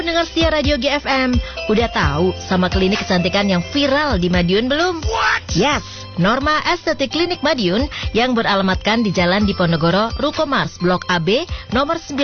Pendengar setia Radio GFM, udah tahu sama klinik kecantikan yang viral di Madiun belum? Yes, Norma Estetik Klinik Madiun yang beralamatkan di Jalan Diponegoro, Ruko Mars, Blok AB, nomor 9.